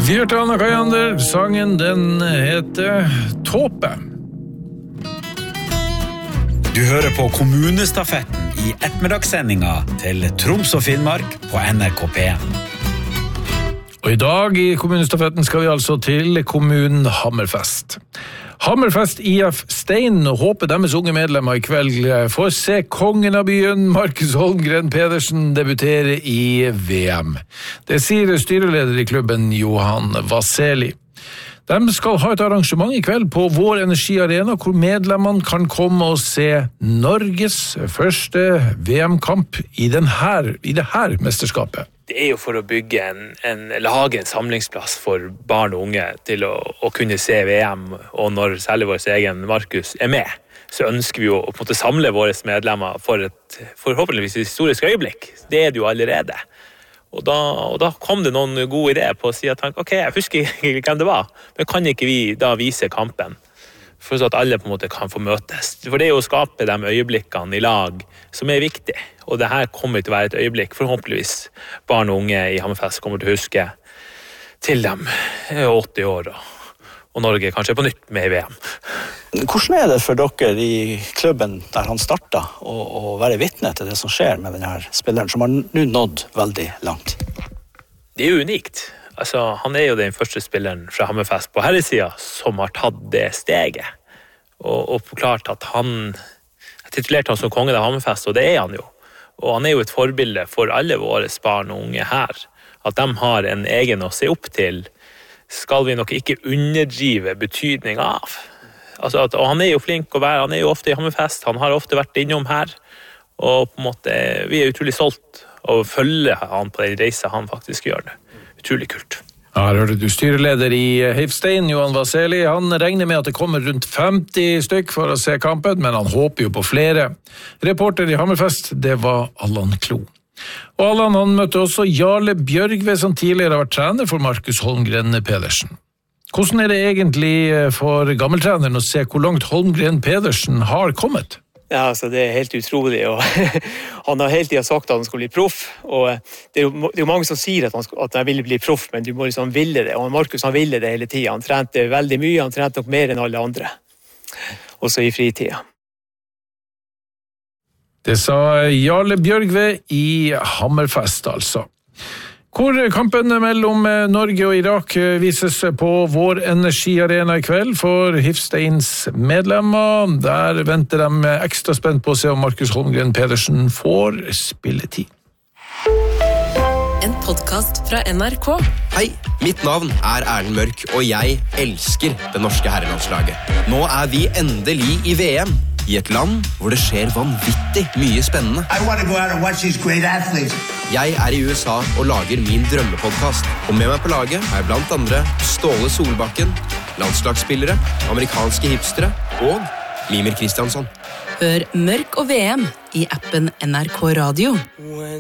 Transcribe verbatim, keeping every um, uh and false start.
Vi hørte Anna Kajander, sangen den heter Tåpe. Du hører på kommunestafetten i ettermiddagssendinga til Troms og Finnmark på N R K P en. Og i dag i kommunestafetten skal vi altså til kommunen Hammerfest. Hammerfest I F Stein håper deres unge medlemmer I kveld får se kongen av byen, Markus Holmgren Pedersen, debutere I V M. Det sier styreleder I klubben, Johan Vaseli. De skal ha et arrangement I kveld på Vår Energiarena, hvor medlemmene kan komme og se Norges første V M-kamp I, denne, I det her mesterskapet. Det er jo for å bygge en, en lage en samlingsplass for barn og unge til å, å kunne se V M, og når særlig vår egen Markus er med, så ønsker vi jo å på en måte samle våre medlemmer for et forhåpentligvis historisk øyeblikk. Det er det jo allerede. Og da, og da kom det noen gode ideer på å si at ok, jeg husker ikke hvem det var, men kan ikke vi da vise kampen? For så at alle på en måte kan få møtes. For det er jo å skape de øyeblikkene I lag som er viktig. Og det her kommer til å være et øyeblikk, forhåpentligvis barn og unge I Hammerfest kommer til å huske til dem er åtti år, og Norge kanskje er på nytt med I V M. Hvordan er det for dere I klubben der han startet å, å være vitne til det som skjer med denne spilleren, som har nå nådd veldig langt? Det er jo unikt. Altså, han er jo den første spilleren fra Hammerfest på herresiden som har tatt det steget. Og, og forklart at han har titulert han som kongen av Hammerfest, og det er han jo. Og han er jo et forbilde for alle våre barn og unge her. At de har en egen å se opp til, skal vi nok ikke underdrive betydning av. Altså at, og han er jo flink å være, han er jo ofte I Hammerfest, han har ofte vært innom her. Og på en måte, vi er utrolig stolt av å følge han på den reisen han faktisk gjør det. Utrolig kult. Her hørte du styreleder I Hifstein, Johan Vaseli. Han regner med at det kommer rundt femti stykk for å se kampen, men han håper jo på flere. Reporter I Hammerfest, det var Allan Klo. Og Allan, han møtte også Jarle Bjørgve, som tidligere har vært trener for Markus Holmgren Pedersen. Hvordan er det egentlig for gammeltreneren å se hvor langt Holmgren Pedersen har kommet? Ja, altså det er helt utrolig, og han har hele tiden sagt at han skulle bli proff, og det er, jo, det er jo mange som sier at han, at han ville bli proff, men du må liksom ville det, og Markus han ville det hele tiden. Han trente veldig mye, han trente nok mer enn alle andre, også I fritiden. Det sa Jarle Bjørgve I Hammerfest, altså. Hvor kampen mellom Norge og Irak vises på Vår Energiarena I kveld for Hifsteins medlemmer. Der venter de ekstra spent på å se om Markus Holmgren Pedersen får spilletid. En podcast fra N R K. Hei, mitt navn er Erlend Mørk, og jeg elsker det norske herrelandslaget. Nå er vi endelig I V M. I et land hvor det skjer vanvittig mye spennende. I want to go out and watch these great athletes. Jeg er I U S A og lager min drømmepodcast. Og med meg på laget er blant andre Ståle Solbakken, landslagsspillere, amerikanske hipstere og Mimir Kristiansson. Hør Mørk og V M I appen N R K Radio.